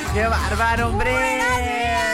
¡Qué bárbaro, hombre! ¡Buenos días!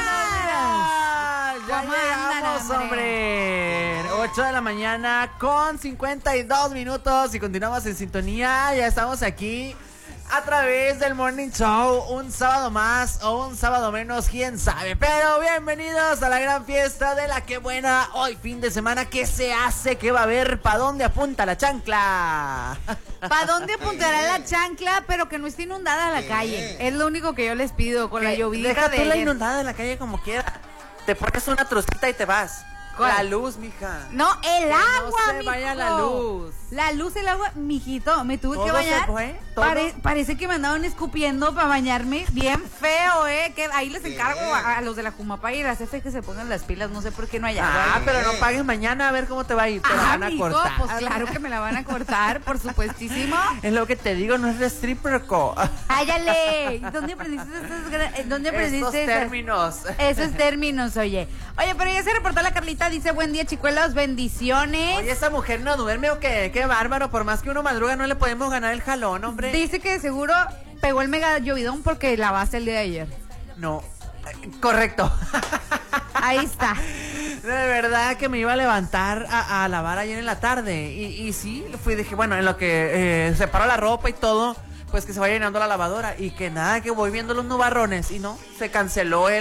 ¡Ya ¿Cómo llegamos, andan, hombre! 8 de la mañana con 52 minutos y continuamos en sintonía. Ya estamos aquí a través del Morning Show. Un sábado más o un sábado menos, quién sabe. Pero bienvenidos a la gran fiesta de la que buena. Hoy fin de semana, ¿qué se hace? ¿Qué va a haber? ¿Para dónde apunta la chancla? ¿Para dónde apuntará la chancla? Pero que no esté inundada la calle. Es lo único que yo les pido con la llovida. Deja de tú la ayer. inundada en la calle como quiera. Te pones una trocita y te vas. ¿Cuál? La luz, mija. No, el Que agua, no se vaya mijo. la luz. La luz, el agua, mijito, me tuve que ¿Todo bañar. se fue? ¿Todo? Parece que me andaban escupiendo para bañarme. Bien feo, que ahí les encargo a los de la Jumapa y la CFE que se pongan las pilas. No sé por qué no hay agua. Ah, pero no paguen mañana a ver cómo te va a ir. Te la van a mijo, cortar. pues claro que me la van a cortar, por supuestísimo. Es lo que te digo, no es recíproco. ¡Áyale! ¿Dónde aprendiste Estos términos. Esos términos, oye. Oye, pero ya se reportó la Carlita, dice, buen día, chicuelos, bendiciones. Oye, ¿esa mujer no duerme o qué? Qué bárbaro, por más que uno madruga no le podemos ganar el jalón, hombre. Dice que seguro pegó el mega llovidón porque lavaste el día de ayer. No, correcto. Ahí está. De verdad que me iba a levantar a lavar ayer en la tarde. Y sí, dije, bueno, en lo que separo la ropa y todo, pues que se vaya llenando la lavadora. Y que nada, que voy viendo los nubarrones. Y no, se canceló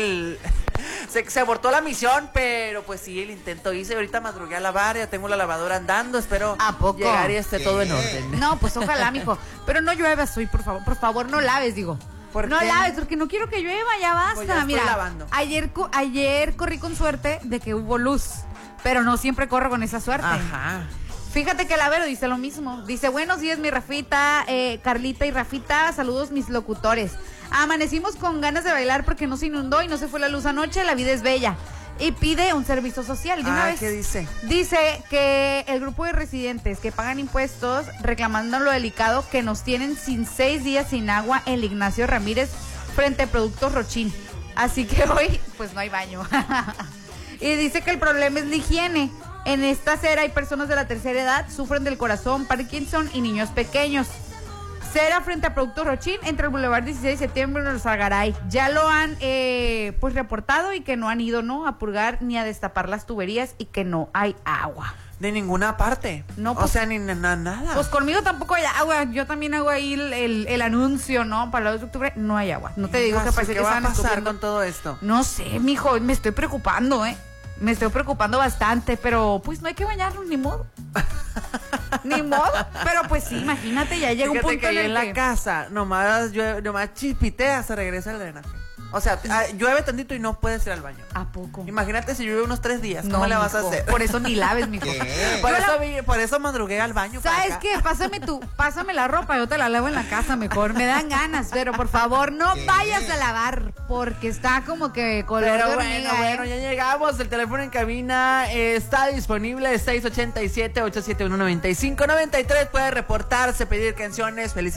se abortó la misión, pero pues sí, el intento hice. Ahorita madrugué a lavar, ya tengo la lavadora andando. Espero ¿A poco? llegar y esté todo en orden. No, pues ojalá, mijo. Pero no lluevas hoy, por favor, no laves, digo. ¿Por no qué? laves, porque no quiero que llueva, ya basta. Pues ya estoy Mira, lavando. ayer corrí con suerte de que hubo luz, pero no siempre corro con esa suerte. Ajá. Fíjate que la Vero dice lo mismo. Dice, buenos días, mi Rafita, Carlita y Rafita, saludos mis locutores. Amanecimos con ganas de bailar porque no se inundó y no se fue la luz anoche, la vida es bella. Y pide un servicio social de una vez. ¿Qué dice? Dice que el grupo de residentes que pagan impuestos reclamando lo delicado que nos tienen sin 6 días sin agua el Ignacio Ramírez frente a Productos Rochín. Así que hoy pues no hay baño. Y dice que el problema es la higiene. En esta acera hay personas de la tercera edad, sufren del corazón, Parkinson y niños pequeños. Cera frente a Productos Rochín entre el Boulevard 16 de Septiembre y los Algaray. Ya lo han pues reportado y que no han ido a purgar ni a destapar las tuberías y que no hay agua. De ninguna parte. No, o pues, sea, ni nada. Pues conmigo tampoco hay agua. Yo también hago ahí el anuncio, ¿no? Para el 2 de octubre no hay agua. No te digo que parece ¿Qué que va a están pasar escupiendo. con todo esto? No sé, mijo, me estoy preocupando, Me estoy preocupando bastante, pero pues no hay que bañarnos, ni modo. Ni modo, pero pues sí, imagínate, ya llega un Fíjate punto que ahí en el en la que... casa nomás chispitea, se regresa el drenaje. O sea, llueve tantito y no puedes ir al baño. ¿A poco? Imagínate si llueve unos 3 días, ¿cómo le vas a mijo, hacer? Por eso ni laves, mijo. Por eso madrugué al baño. ¿Sabes qué? Pásame la ropa, yo te la lavo en la casa mejor. Me dan ganas, pero por favor no vayas a lavar, porque está como que color Pero de bueno, hormiga, ya llegamos. El teléfono en cabina está disponible, 687-871-9593. Puede reportarse, pedir canciones, felicidades.